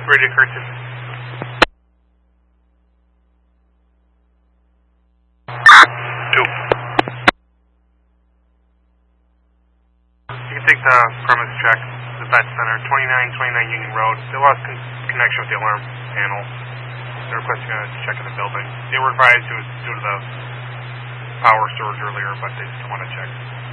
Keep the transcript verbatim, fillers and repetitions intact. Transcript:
Radio Curtin. Two. You can take the premise check, the vet center, twenty-nine twenty-nine Union Road. They lost con connection with the alarm panel. They're requesting a check in the building. They were advised it was due to the power surge earlier, but they still want to check.